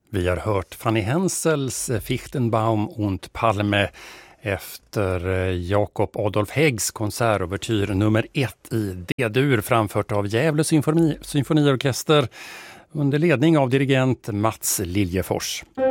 Vi har hört Fanny Hensels Fichtenbaum und Palme efter Jakob Adolf Häggs konsertouvertyr nummer 1 i D-dur framfört av Gävle symfoniorkester under ledning av dirigent Mats Liljefors.